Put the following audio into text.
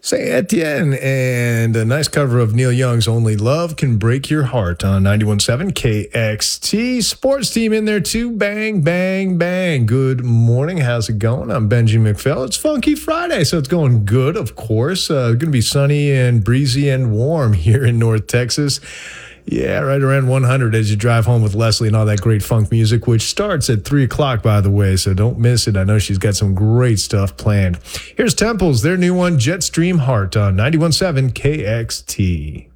Saint Etienne and a nice cover of Neil Young's Only Love Can Break Your Heart on 91.7 KXT. Sports team in there too. Bang, bang, bang. Good morning. How's it going? I'm Benji McPhail. It's Funky Friday, so it's going good, of course. Going to be sunny and breezy and warm here in North Texas. Yeah, right around 100 as you drive home with Leslie and all that great funk music, which starts at 3 o'clock, by the way, so don't miss it. I know she's got some great stuff planned. Here's Temples, their new one, Jetstream Heart on 91.7 KXT.